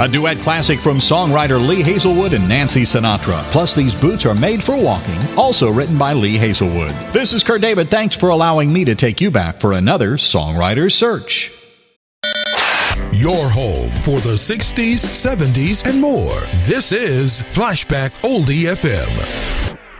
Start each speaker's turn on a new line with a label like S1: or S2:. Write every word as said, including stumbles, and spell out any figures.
S1: A duet classic from songwriter Lee Hazelwood and Nancy Sinatra. Plus, these boots are made for walking. Also written by Lee Hazelwood. This is Kurt David. Thanks for allowing me to take you back for another Songwriter's Search.
S2: Your home for the sixties, seventies, and more. This is Flashback Oldie F M.